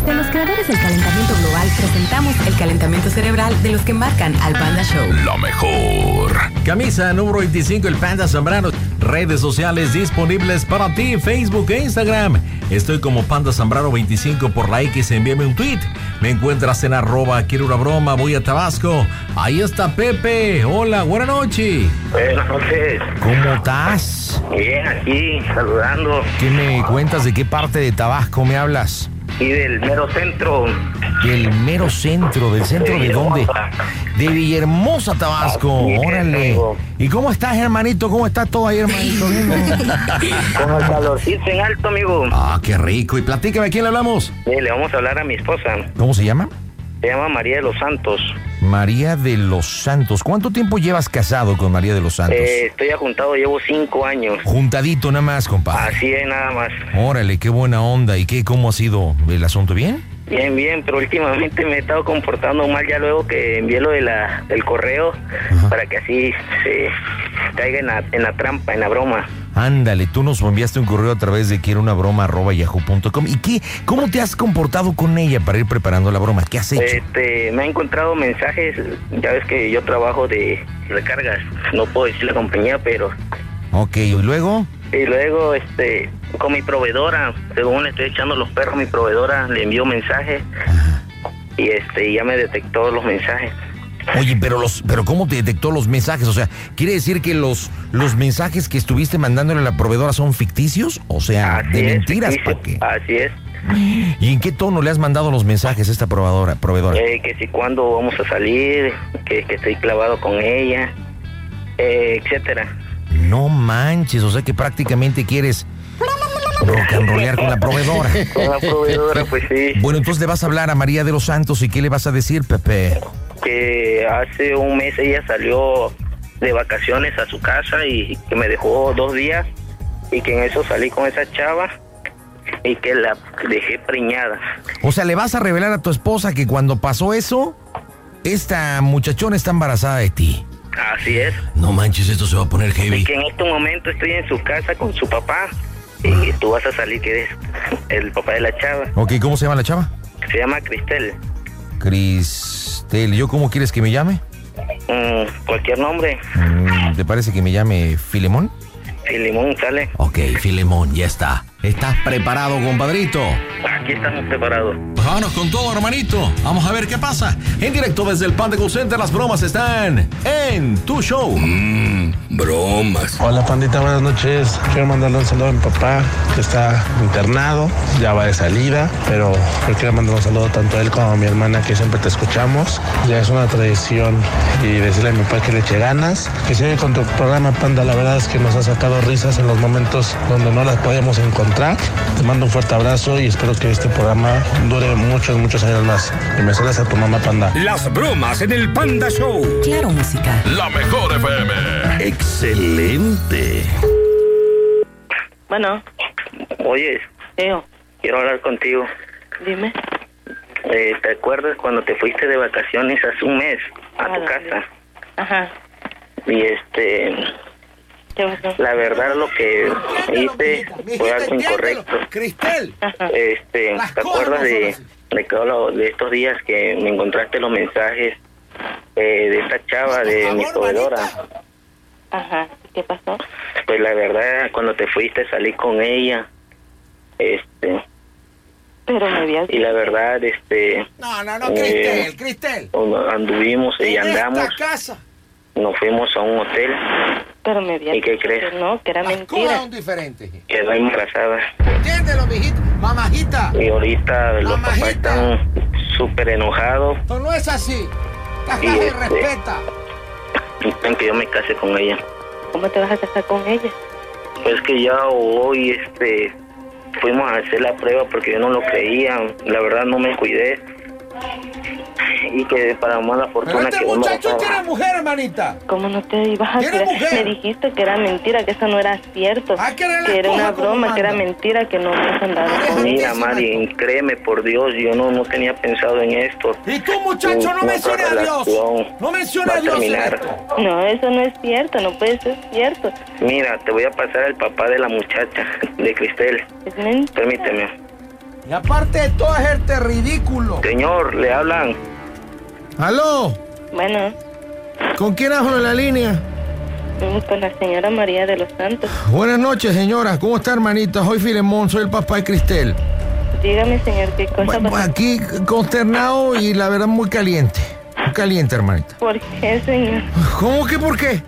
De los creadores del calentamiento global, presentamos el calentamiento cerebral de los que marcan al Panda Show. Lo mejor. Camisa número 25, el Panda Zambrano. Redes sociales disponibles para ti, Facebook e Instagram. Estoy como Panda Zambrano 25 por la X, envíame un tweet. Me encuentras en @quiero una broma, voy a Tabasco. Ahí está Pepe. Hola, buenas noches. Buenas noches. ¿Cómo estás? Bien, aquí, saludando. ¿Qué me cuentas? ¿De qué parte de Tabasco me hablas? Y del mero centro. Del mero centro, ¿del centro de dónde? De Villahermosa, Tabasco. Órale. ¿Y cómo estás, hermanito? ¿Cómo está todo ahí, hermanito? Con el calorcito en alto, amigo. Ah, qué rico. Y platícame, ¿a quién le hablamos? Le vamos a hablar a mi esposa. ¿Cómo se llama? Se llama María de los Santos. María de los Santos. ¿Cuánto tiempo llevas casado con María de los Santos? Estoy ajuntado, llevo 5 años. Juntadito nada más, compadre. Así es, nada más. Órale, qué buena onda. ¿Y qué? ¿Cómo ha sido el asunto? ¿Bien? Bien, bien, pero últimamente me he estado comportando mal ya luego que envié lo de del correo. Ajá. Para que así se caiga en la trampa, en la broma. Ándale, tú nos enviaste un correo a través de quieronabroma@yahoo.com. ¿Y qué? ¿Cómo te has comportado con ella para ir preparando la broma? ¿Qué has hecho? Me ha encontrado mensajes, ya ves que yo trabajo de recargas, no puedo decir la compañía, pero... Ok, ¿y luego? Y luego, con mi proveedora, según le estoy echando los perros, mi proveedora le envió mensajes. Ajá. Y ya me detectó los mensajes. Oye, pero ¿cómo te detectó los mensajes? O sea, ¿quiere decir que los mensajes que estuviste mandándole a la proveedora son ficticios? O sea, así de mentiras, ¿para qué? Así es. ¿Y en qué tono le has mandado los mensajes a esta proveedora? Que si cuándo vamos a salir, que estoy clavado con ella, etcétera. No manches, o sea que prácticamente quieres rock and rollear con la proveedora. Con la proveedora, pues sí. Bueno, entonces le vas a hablar a María de los Santos y ¿qué le vas a decir, Pepe? Que hace un mes ella salió de vacaciones a su casa y que me dejó 2 días y que en eso salí con esa chava y que la dejé preñada. O sea, le vas a revelar a tu esposa que cuando pasó eso, esta muchachona está embarazada de ti. Así es. No manches, esto se va a poner heavy. Y que en este momento estoy en su casa con su papá y tú vas a salir que eres el papá de la chava. Ok, ¿cómo se llama la chava? Se llama Cristel. Cristel, ¿yo cómo quieres que me llame? Cualquier nombre. ¿Te parece que me llame Filemón? Filemón, sale. Ok, Filemón, ya está. ¿Estás preparado, compadrito? Aquí estamos preparados. Pues vámonos con todo, hermanito. Vamos a ver qué pasa. En directo desde el Panda Call Center, las bromas están en tu show. Bromas. Hola, pandita, buenas noches. Quiero mandarle un saludo a mi papá, que está internado, ya va de salida, pero yo quiero mandarle un saludo tanto a él como a mi hermana, que siempre te escuchamos. Ya es una tradición, y decirle a mi papá que le eche ganas, que sigue con tu programa, Panda. La verdad es que nos ha sacado risas en los momentos donde no las podíamos encontrar. Te mando un fuerte abrazo y espero que este programa dure muchos, muchos años más. Y me saludas a tu mamá, Panda. Las bromas en el Panda Show. Claro, música. La mejor FM. Excelente. Bueno. Oyes, Yo. quiero hablar contigo. Dime. ¿Te acuerdas cuando te fuiste de vacaciones hace un mes a tu casa? Ajá. Y ¿Qué pasó? la verdad lo que hice fue algo incorrecto. Cristel. ¿Te acuerdas de estos días que me encontraste los mensajes de esta chava, de mi proveedora? Ajá. ¿Qué pasó? Pues la verdad, cuando te fuiste salí con ella. Pero me habías... Y la verdad, No, Cristel. anduvimos y andamos. Esta casa. Nos fuimos a un hotel. Pero me habías... ¿Y qué crees? Que no, que era mentira. Son diferentes. Quedó embarazada. Entiéndelo, mijita. Mamajita. Y ahorita los papás están súper enojados. Pero no es así. Y respeta. Quieren que yo me case con ella. ¿Cómo te vas a casar con ella? Pues que ya hoy fuimos a hacer la prueba porque yo no lo creía. La verdad no me cuidé. Y que para mala fortuna que muchacho tiene mujer, hermanita. ¿Cómo no te ibas a tirar? Me dijiste que era mentira, que eso no era cierto, que era una broma, que era mentira, que no me andaba con ella. Mira, Mari, créeme por Dios, yo no tenía pensado en esto. Y tú, muchacho, no menciones a Dios. No menciones a Dios. No, eso no es cierto, no puede ser cierto. Mira, te voy a pasar al papá de la muchacha, de Cristel. Es mentira. Permíteme. Y aparte de todo, es este ridículo. Señor, le hablan. ¿Aló? Bueno. ¿Con quién hablo en la línea? Con la señora María de los Santos. Buenas noches, señora. ¿Cómo está, hermanita? Soy Filemón, soy el papá de Cristel. Dígame, señor, ¿qué cosa pasó? Aquí consternado y la verdad muy caliente. Muy caliente, hermanita. ¿Por qué, señor? ¿Cómo que por qué?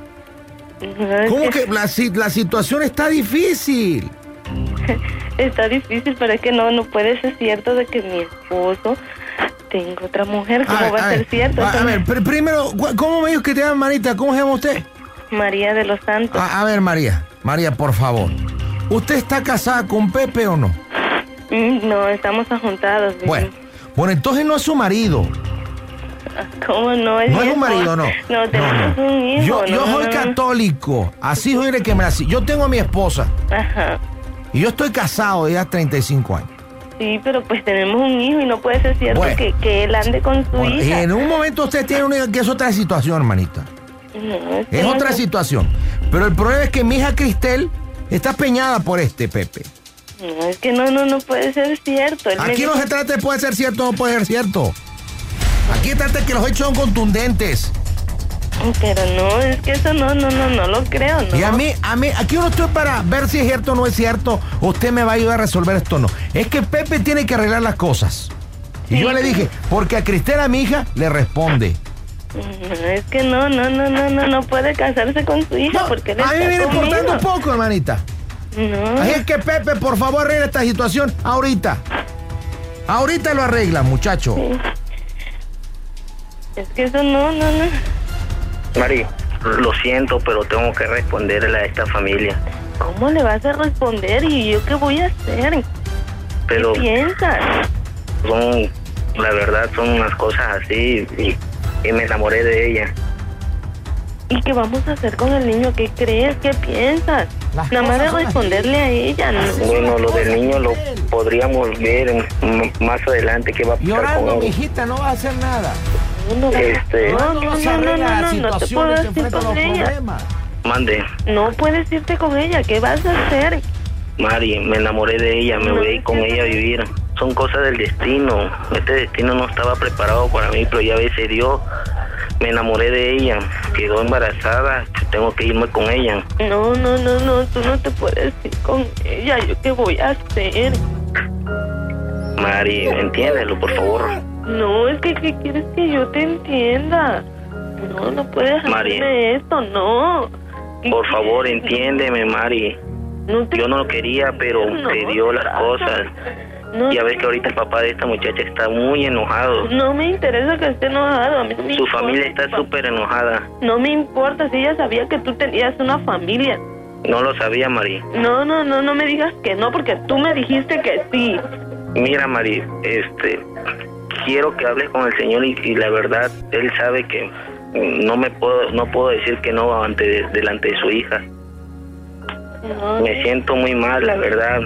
No, ¿Cómo que la situación está difícil? Está difícil, pero es que no puede ser cierto de que mi esposo tenga otra mujer. ¿Cómo va a ser cierto? A ver, primero, ¿cómo me dijo que te llama, hermanita? ¿Cómo se llama usted? María de los Santos. A ver, María, por favor. ¿Usted está casada con Pepe o no? No, estamos ajuntados. Bueno, entonces no es su marido. ¿Cómo no? No es un marido, no. No, tenemos un hijo. Yo soy católico, así soy de que me nací. Yo tengo a mi esposa. Ajá. Y yo estoy casado ya 35 años. Sí, pero pues tenemos un hijo y no puede ser cierto que él ande con su hija. Y en un momento usted tiene una hija que es otra situación, hermanita. No, es otra situación. Pero el problema es que mi hija Cristel está peñada por este Pepe. No, es que no puede ser cierto. Aquí no se trata de puede ser cierto o no puede ser cierto. Aquí se trata de que los hechos son contundentes. Pero no, es que eso no lo creo, ¿no? Y a mí, aquí yo no estoy para ver si es cierto o no es cierto. Usted me va a ayudar a resolver esto o no. Es que Pepe tiene que arreglar las cosas. Y yo le dije, porque a Cristel, a mi hija, le responde. No, es que no puede casarse con su hija porque él está a mí me viene importando un poco, hermanita. No. Así es que Pepe, por favor, arregla esta situación ahorita. Ahorita lo arregla, muchacho. Sí. Es que eso no. Mari, lo siento, pero tengo que responderle a esta familia. ¿Cómo le vas a responder? ¿Y yo qué voy a hacer? Pero ¿Qué piensas? La verdad, son unas cosas así y me enamoré de ella. ¿Y qué vamos a hacer con el niño? ¿Qué crees? ¿Qué piensas? Nada más de responderle a ella, ¿no? Bueno, lo del niño lo podríamos ver más adelante qué va a pasar. Llorando, con él. mijita, no va a hacer nada. No te puedes ir con ella. Mande. No puedes irte con ella, ¿qué vas a hacer? Mari, me enamoré de ella, me voy a ir con ella a vivir. Son cosas del destino. Este destino no estaba preparado para mí, pero ya se dio. Me enamoré de ella, quedó embarazada, tengo que irme con ella. No, tú no te puedes ir con ella, ¿yo qué voy a hacer? Mari, entiéndelo, por favor. No, es que ¿qué quieres que yo te entienda? No puedes hacerme esto, no. Por favor, entiéndeme, Mari. Yo no lo quería, pero se dio las cosas. Ya ves que ahorita el papá de esta muchacha está muy enojado. No me interesa que esté enojado. A mí no me Su familia está súper enojada. No me importa si ella sabía que tú tenías una familia. No lo sabía, Mari. No me digas que no, porque tú me dijiste que sí. Mira, Mari, quiero que hables con el señor y la verdad, él sabe que no puedo decir que no delante de su hija. No. Me siento muy mal, la verdad.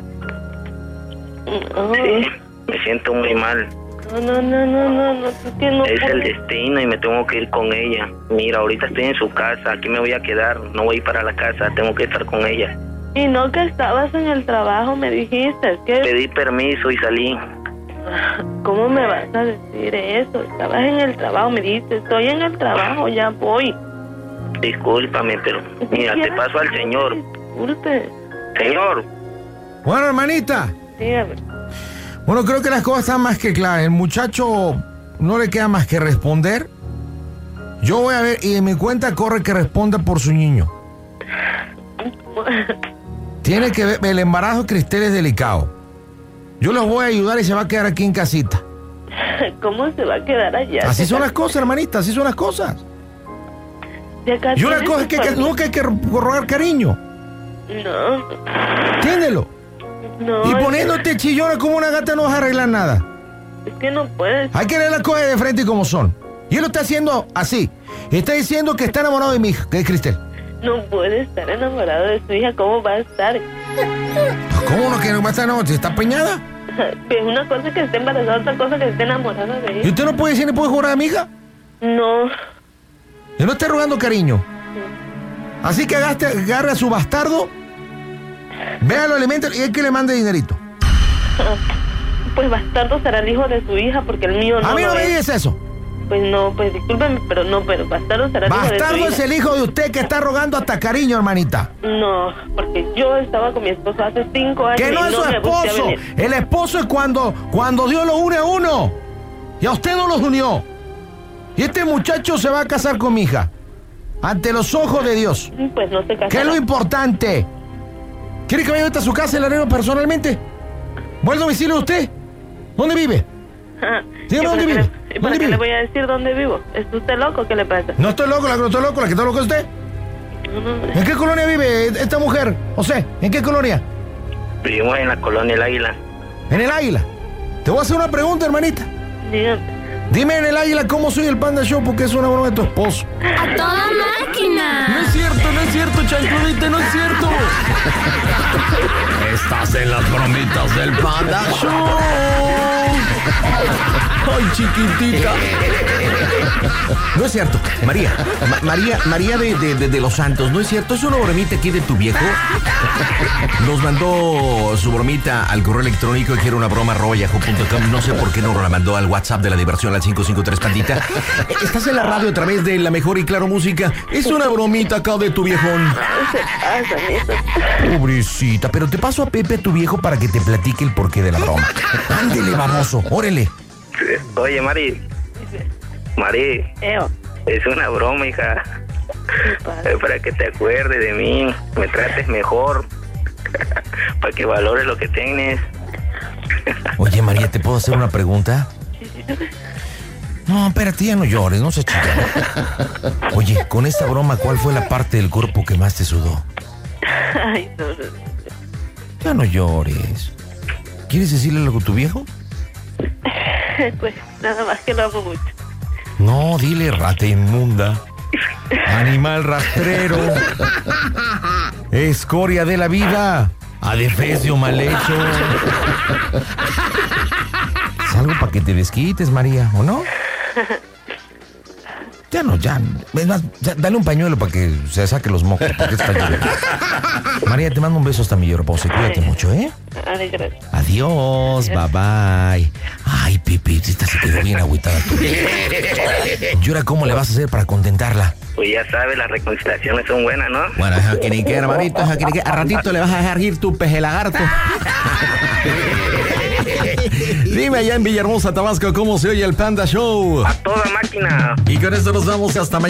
No. Sí, me siento muy mal. No, es el destino y me tengo que ir con ella. Mira, ahorita estoy en su casa, aquí me voy a quedar, no voy para la casa, tengo que estar con ella. Y no que estabas en el trabajo, me dijiste, que... Pedí permiso y salí. ¿Cómo me vas a decir eso? Estabas en el trabajo, me dijiste, estoy en el trabajo, ya voy. Discúlpame, pero mira, te paso al señor. Disculpe. Señor. Bueno, hermanita. Dígame. Bueno, creo que las cosas están más que claras. El muchacho no le queda más que responder. Yo voy a ver y en mi cuenta corre que responda por su niño. Tiene que ver, el embarazo de Cristel es delicado. Yo los voy a ayudar y se va a quedar aquí en casita. ¿Cómo se va a quedar allá? Así son las cosas, hermanita, así son las cosas. Y una cosa es que hay que rogar cariño. No. Entiéndelo. No. Y poniéndote chillona como una gata no vas a arreglar nada. Es que no puedes. Hay que ver las cosas de frente y como son. Y él lo está haciendo así. Está diciendo que está enamorado de mi hija, que es Cristel. No puede estar enamorado de su hija. ¿Cómo va a estar? ¿Cómo no que no va a estar enamorado? ¿Si está peñada? Es una cosa que esté embarazada, otra cosa que esté enamorada de ella. ¿Y usted no puede decir ni puede jurar a mi hija? No. Yo no estoy rogando cariño. Así que agarre a su bastardo, véalo, alimente y es que le mande dinerito. Pues bastardo será el hijo de su hija, porque el mío no. A mí no me dices eso. Pues no, pues discúlpeme, pero bastardo será el hijo de su hija. Bastardo es el hijo de usted que está rogando hasta cariño, hermanita. No, porque yo estaba con mi esposo hace 5 años. Que no es su esposo. El esposo es cuando Dios lo une a uno. Y a usted no los unió. Y este muchacho se va a casar con mi hija. Ante los ojos de Dios. Pues no se casará. ¿Qué es lo importante? ¿Quiere que vaya a su casa y le arreglo personalmente? ¿Voy al domicilio de usted? ¿Dónde vive? Dígame dónde vive. ¿Y para qué le voy a decir dónde vivo? ¿Es usted loco? ¿Qué le pasa? No estoy loco, la que está loco es usted. ¿En qué colonia vive esta mujer? José, ¿en qué colonia? Vivimos en la colonia El Águila. ¿En El Águila? Te voy a hacer una pregunta, hermanita. Dígame. Dime en El Águila cómo soy el Panda Show, porque es una broma de tu esposo. ¡A toda máquina! No es cierto, chancludita, no es cierto. Estás en las bromitas del Panda Show. Ay, chiquitita. No es cierto, María de los Santos, no es cierto, es una bromita aquí de tu viejo. Nos mandó su bromita al correo electrónico que era una broma @yahoo.com. No sé por qué no la mandó al WhatsApp de la diversión al 553 pandita. Estás en la radio a través de la mejor y claro música. Es una bromita acá de tu viejón. Pobrecita, pero te paso a Pepe, tu viejo, para que te platique el porqué de la broma. Ándele, baboso, órale. Oye, Mari, es una broma, hija. Para que te acuerdes de mí, me trates mejor, para que valores lo que tienes. Oye, María, ¿te puedo hacer una pregunta? No, espérate, ya no llores, no seas chica. Oye, con esta broma, ¿cuál fue la parte del cuerpo que más te sudó? Ay, no. Ya no llores. ¿Quieres decirle algo a tu viejo? Pues nada más que lo amo mucho. No, dile, rata inmunda, animal rastrero, escoria de la vida, adefesio mal hecho. Es algo para que te desquites, María, ¿o no? Ya. Es más, dale un pañuelo para que se saque los mocos, porque está llorando. María, te mando un beso hasta mi llorapose. Cuídate mucho, ¿eh? Ay, gracias. Adiós, bye bye. Ay, Pipitita, se quedó bien agüitada tú. ¿Y ahora cómo le vas a hacer para contentarla? Pues ya sabes, las reconciliaciones son buenas, ¿no? Bueno, es que ni que, hermanito, es que ni que. A ratito le vas a dejar ir tu peje lagarto. Dime allá en Villahermosa, Tabasco, ¿cómo se oye el Panda Show? A toda máquina. Y con esto nos vamos hasta mañana.